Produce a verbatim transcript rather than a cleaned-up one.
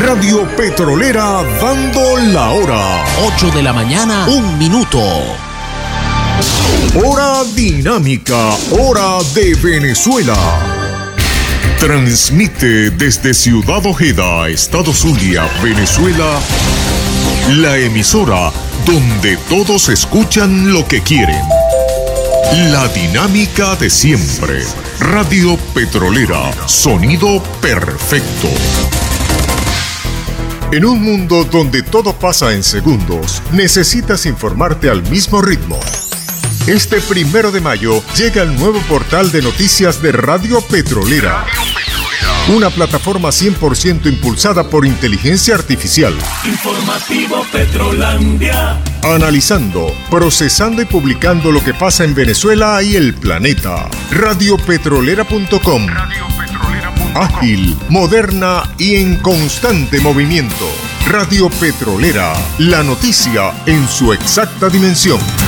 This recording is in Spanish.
Radio Petrolera dando la hora. ocho de la mañana, un minuto. Hora dinámica, hora de Venezuela. Transmite desde Ciudad Ojeda, Estado Zulia, Venezuela, la emisora donde todos escuchan lo que quieren. La dinámica de siempre. Radio Petrolera, sonido perfecto. En un mundo donde todo pasa en segundos, necesitas informarte al mismo ritmo. Este primero de mayo llega el nuevo portal de noticias de Radio Petrolera. Una plataforma cien por ciento impulsada por inteligencia artificial. Informativo Petrolandia. Analizando, procesando y publicando lo que pasa en Venezuela y el planeta. radio petrolera punto com. Ágil, moderna y en constante movimiento. Radio Petrolera, la noticia en su exacta dimensión.